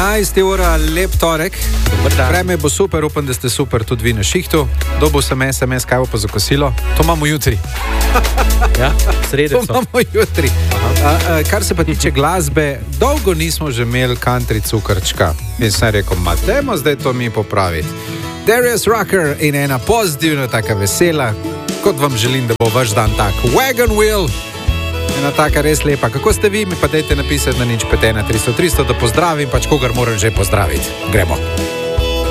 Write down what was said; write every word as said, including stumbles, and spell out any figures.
enajsta ura, lep torek. Vreme bo super, upam, da ste super tudi vi na šihtu. Dobil sem es em es, kaj bo pa za kosilo. To imamo jutri. Ja, sredi to imamo jutri. A, a, kar se pa tiče glasbe, dolgo nismo že imeli country cukrčka. In sem rekel, ma dajmo zdaj to mi popraviti. Darius Rucker in ena pozitivna, taka vesela, kot vam želim, da bo vaš dan tak. Wagon Wheel, ena taka res lepa. Kako ste vi? Mi pa dajte napisati na nič pet ena tristo tristo, da pozdravim, pač kogar moram že pozdraviti. Gremo.